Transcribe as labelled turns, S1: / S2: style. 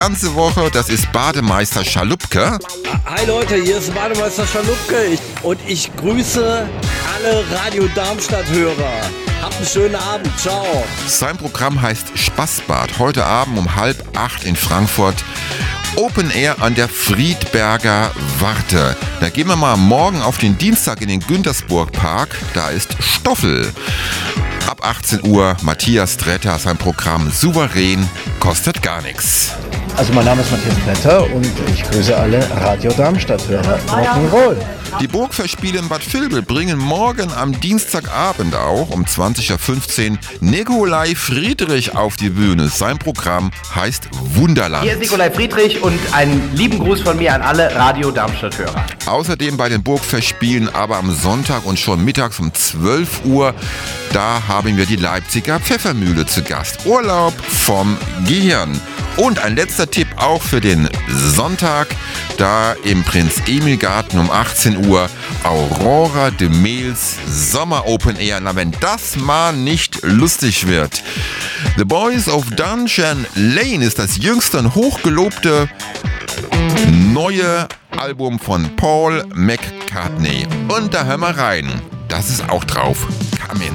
S1: ganze Woche, das ist Bademeister Schalupke.
S2: Hi Leute, hier ist Bademeister Schalupke und ich grüße alle Radio Darmstadt-Hörer. Habt einen schönen Abend, ciao.
S1: Sein Programm heißt Spaßbad. Heute Abend um 7:30 in Frankfurt. Open Air an der Friedberger Warte. Da gehen wir mal morgen auf den Dienstag in den Güntersburg Park. Da ist Stoffel. Ab 18 Uhr Matthias Tretter, sein Programm souverän, kostet gar nichts.
S3: Also mein Name ist Matthias Tretter und ich grüße alle Radio Darmstadt-Hörer. Rock'n'Roll.
S1: Die Burgfestspiele in Bad Vilbel bringen morgen am Dienstagabend auch um 20.15 Uhr Nikolai Friedrich auf die Bühne. Sein Programm heißt Wunderland.
S4: Hier ist Nikolai Friedrich und einen lieben Gruß von mir an alle Radio Darmstadt-Hörer.
S1: Außerdem bei den Burgfestspielen, aber am Sonntag und schon mittags um 12 Uhr, da haben wir die Leipziger Pfeffermühle zu Gast. Urlaub vom Gehirn. Und ein letzter Tipp auch für den Sonntag, da im Prinz-Emil-Garten um 18 Uhr Aurora de Mels Sommer Open Air. Na, wenn das mal nicht lustig wird. The Boys of Dungeon Lane ist das jüngste und hochgelobte neue Album von Paul McCartney. Und da hören wir rein. Das ist auch drauf. Come in.